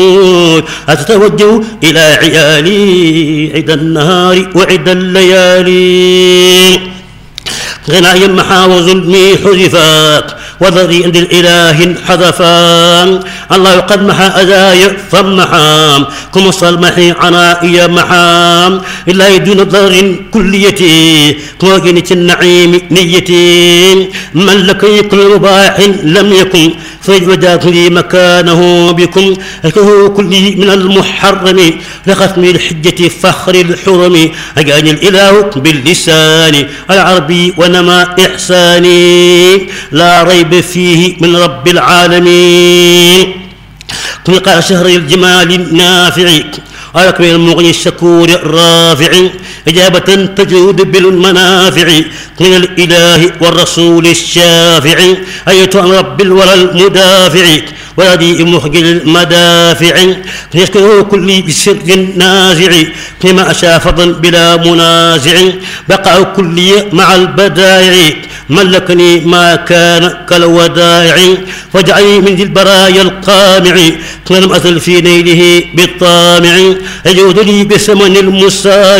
أتتوجه إلى عيالي عد النهار وعد الليالي. غناي محا وظلمي حذفا وضري عند الإله حذفا. الله قد محا أذاي فمحا كم الصلمحي عنائي محا إلا يدون ضر كليتي كوجنة النعيم نيتي. من لك كل مباح لم يكن فاجعل لي مكانه بكم. أكه كلي من المحرم لختم الحجة فخر الحرم. أجاني الإله باللسان العربي ونما إحساني لا ريب فيه من رب العالمين. لقاء شهر الجمال النافع ولكم المغني الشكور الرافع. إجابة تجود بالمنافع من الإله والرسول الشافع. أيتها رب الورى المدافع ولدي مخجل المدافع. يشكره كل بسر نازع كما أشاء فضل بلا منازع. بقع كلي مع البدائع ملكني ما كان كالودائع. واجعلني من ذي البرايا القامع لم أزل في نيله بالطامع. يجود لي بثمن المسارع